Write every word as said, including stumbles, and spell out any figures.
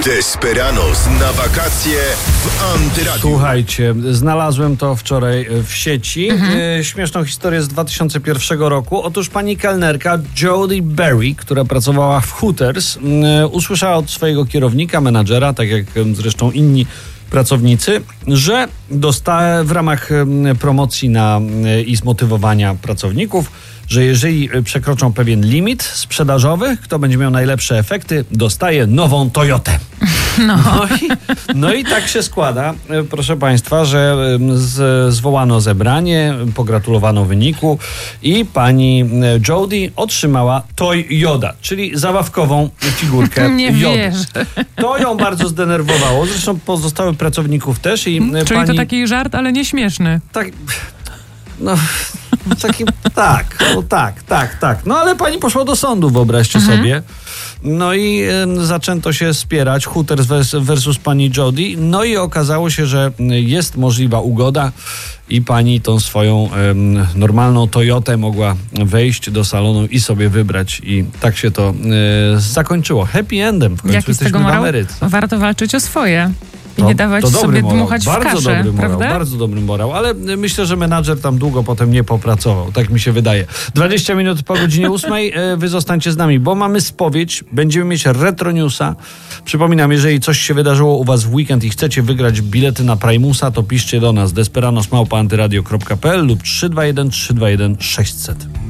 Desperados na wakacje w Antyradiu. Słuchajcie, znalazłem to wczoraj w sieci. Mhm. E, śmieszną historię z dwa tysiące pierwszego roku. Otóż pani kelnerka Jodie Berry, która pracowała w Hooters, e, usłyszała od swojego kierownika, menadżera, tak jak zresztą inni pracownicy, że dostała w ramach promocji na, i zmotywowania pracowników, że jeżeli przekroczą pewien limit sprzedażowy, kto będzie miał najlepsze efekty, dostaje nową Toyotę. No. No i, no i tak się składa, proszę państwa, że z, zwołano zebranie, pogratulowano wyniku i pani Jodie otrzymała Toy Yoda, czyli zabawkową figurkę Nie Jody. wierzę. To ją bardzo zdenerwowało, zresztą pozostałych pracowników też. I Czyli pani, to taki żart, ale nieśmieszny. tak, no, taki, tak, no, tak, tak, tak. No ale pani poszła do sądu, wyobraźcie Mhm. sobie. No i y, zaczęto się spierać, Hooters versus, versus pani Jodie. No i okazało się, że jest możliwa ugoda i pani tą swoją y, normalną Toyotę mogła wejść do salonu i sobie wybrać. I tak się to y, zakończyło. Happy endem. W końcu Jaki z jesteśmy tego w morał? Ameryce. Warto walczyć o swoje. I To- nie dawać to dobry sobie morał. dmuchać w bardzo kaszę, dobry morał, prawda? Bardzo dobry morał, ale myślę, że menadżer tam długo potem nie popracował, tak mi się wydaje. dwadzieścia minut po godzinie ósmej, wy zostańcie z nami, bo mamy spowiedź, będziemy mieć Retro Newsa. Przypominam, jeżeli coś się wydarzyło u was w weekend i chcecie wygrać bilety na Primusa, to piszcie do nas desperados małpa antyradio kropka p l lub trzy dwa jeden trzy dwa jeden sześć zero zero.